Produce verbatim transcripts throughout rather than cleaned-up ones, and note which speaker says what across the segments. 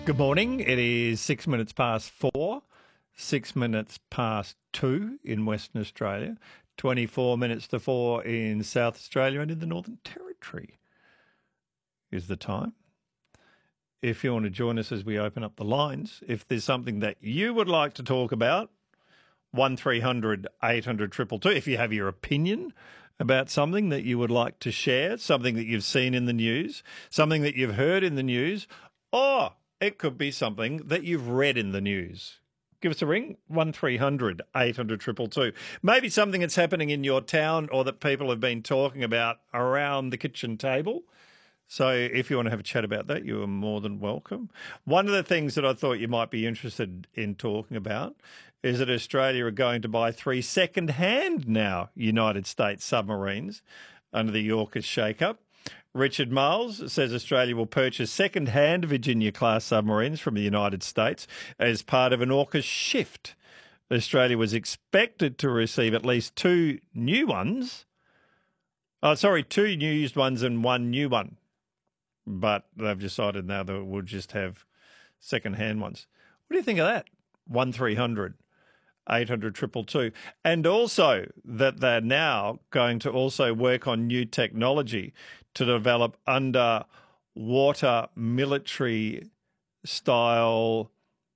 Speaker 1: Good morning. It is six minutes past four, six minutes past two in Western Australia, twenty-four minutes to four in South Australia and in the Northern Territory is the time. If you want to join us as we open up the lines, if there's something that you would like to talk about, one three hundred eight hundred two two two. If you have your opinion about something that you would like to share, something that you've seen in the news, something that you've heard in the news, or it could be something that you've read in the news. Give us a ring, one three hundred eight hundred two two two. Maybe something that's happening in your town or that people have been talking about around the kitchen table. So if you want to have a chat about that, you are more than welcome. One of the things that I thought you might be interested in talking about is that Australia are going to buy three second-hand now United States submarines under the AUKUS shake-up. Richard Miles says Australia will purchase second-hand Virginia-class submarines from the United States as part of an AUKUS shift. Australia was expected to receive at least two new ones. Oh, sorry, two used ones and one new one. But they've decided now that we'll just have second-hand ones. What do you think of that? one three hundred eight hundred two two two. And also that they're now going to also work on new technology to develop underwater military-style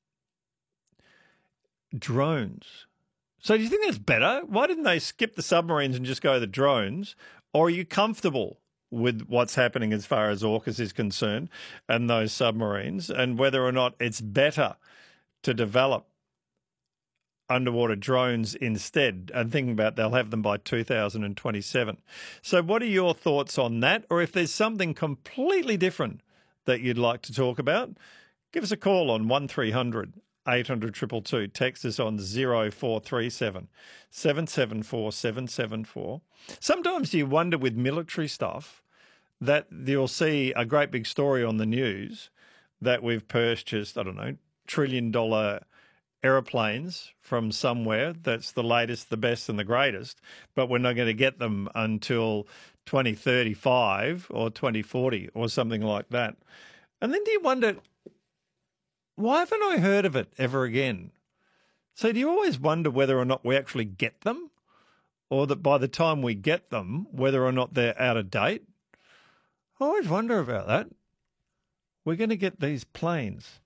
Speaker 1: drones. So do you think that's better? Why didn't they skip the submarines and just go the drones? Or are you comfortable with what's happening as far as AUKUS is concerned and those submarines, and whether or not it's better to develop underwater drones instead, and thinking about they'll have them by two thousand twenty-seven. So what are your thoughts on that? Or if there's something completely different that you'd like to talk about, give us a call on one three hundred eight hundred two two two. Text us on zero four three seven seven seven four seven seven four. Sometimes you wonder with military stuff that you'll see a great big story on the news that we've purchased, I don't know, trillion dollar aeroplanes from somewhere that's the latest, the best and the greatest, but we're not going to get them until twenty thirty-five or twenty forty or something like that. And then do you wonder, why haven't I heard of it ever again? So do you always wonder whether or not we actually get them, or that by the time we get them, whether or not they're out of date? I always wonder about that. We're going to get these planes.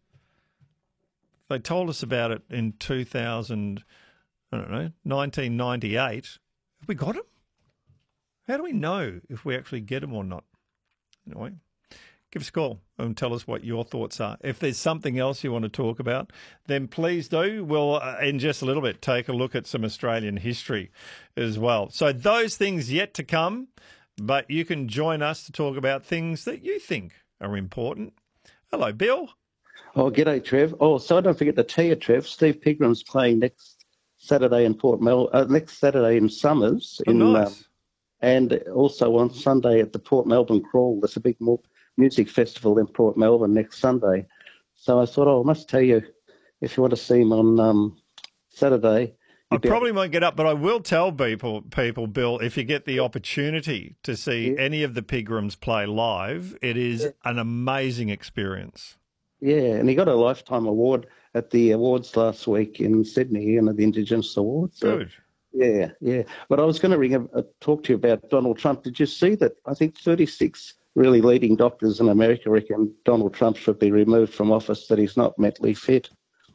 Speaker 1: They told us about it in two thousand, I don't know, nineteen ninety-eight. Have we got them? How do we know if we actually get them or not? Anyway, give us a call and tell us what your thoughts are. If there's something else you want to talk about, then please do. We'll, uh, in just a little bit, take a look at some Australian history as well. So those things yet to come, but you can join us to talk about things that you think are important. Hello, Bill.
Speaker 2: Oh, g'day, Trev. Oh, so don't forget to tell you, Trev, Steve Pigram's playing next Saturday in Port Mel, uh, next Saturday in Summers.
Speaker 1: Oh,
Speaker 2: in,
Speaker 1: nice.
Speaker 2: Um, and also on Sunday at the Port Melbourne Crawl. There's a big mo- music festival in Port Melbourne next Sunday. So I thought, oh, I must tell you, if you want to see him on um, Saturday.
Speaker 1: I probably won't get up, but I will tell people, people, Bill, if you get the opportunity to see
Speaker 2: yeah.
Speaker 1: any of the Pigrams play live, it is yeah. an amazing experience.
Speaker 2: Yeah, and he got a Lifetime Award at the awards last week in Sydney, you know, the Indigenous Awards. So,
Speaker 1: Good.
Speaker 2: Yeah, yeah. But I was going to ring a, a, talk to you about Donald Trump. Did you see that? I think thirty-six really leading doctors in America reckon Donald Trump should be removed from office, that he's not mentally fit.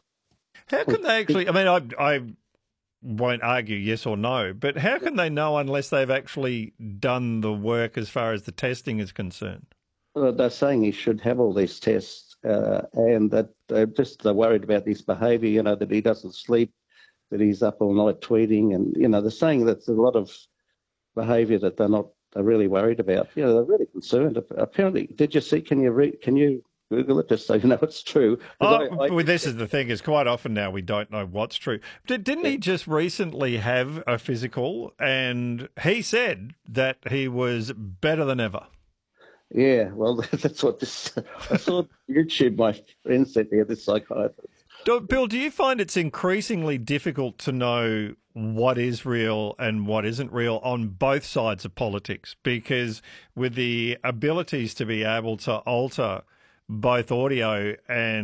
Speaker 1: How can they actually, I mean, I, I won't argue yes or no, but how can they know unless they've actually done the work as far as the testing is concerned?
Speaker 2: Well, they're saying he should have all these tests. Uh, and that they're just they're worried about his behaviour, you know, that he doesn't sleep, that he's up all night tweeting, and, you know, they're saying that there's a lot of behaviour that they're not they're really worried about. You know, they're really concerned. Apparently, did you see, can you read, can you Google it just so you know it's true?
Speaker 1: Oh,
Speaker 2: I, I,
Speaker 1: well, this is the thing, is quite often now we don't know what's true. Did, didn't he just recently have a physical, and he said that he was better than ever?
Speaker 2: Yeah, well, that's what this. I saw YouTube. My friend sent me this psychiatrist.
Speaker 1: Do, Bill, do you find it's increasingly difficult to know what is real and what isn't real on both sides of politics? Because with the abilities to be able to alter both audio and